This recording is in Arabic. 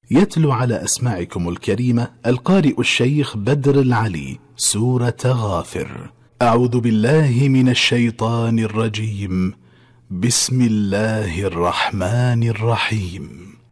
يتلو على أسماعكم الكريمة القارئ الشيخ بدر العلي سورة غافر. أعوذ بالله من الشيطان الرجيم. بسم الله الرحمن الرحيم.